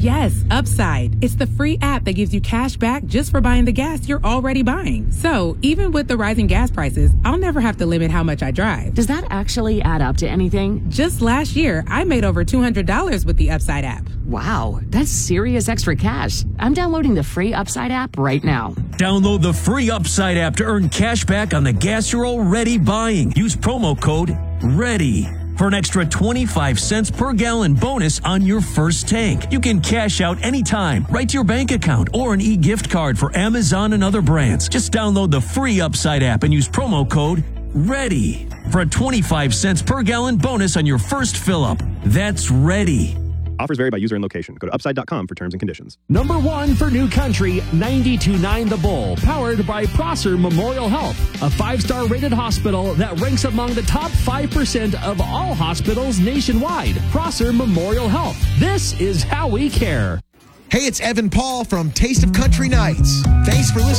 Yes, Upside. It's the free app that gives you cash back just for buying the gas you're already buying. So, even with the rising gas prices, I'll never have to limit how much I drive. Does that actually add up to anything? Just last year, I made over $200 with the Upside app. Wow, that's serious extra cash. I'm downloading the free Upside app right now. Download the free Upside app to earn cash back on the gas you're already buying. Use promo code READY for an extra 25 cents per gallon bonus on your first tank. You can cash out anytime, right to your bank account, or an e-gift card for Amazon and other brands. Just download the free Upside app and use promo code READY for a 25 cents per gallon bonus on your first fill-up. That's READY. Offers vary by user and location. Go to upside.com for terms and conditions. Number 1 for New Country, 92.9 The Bull, powered by Prosser Memorial Health, a 5-star rated hospital that ranks among the top 5% of all hospitals nationwide. Prosser Memorial Health. This is how we care. Hey, it's Evan Paul from Taste of Country Nights. Thanks for listening.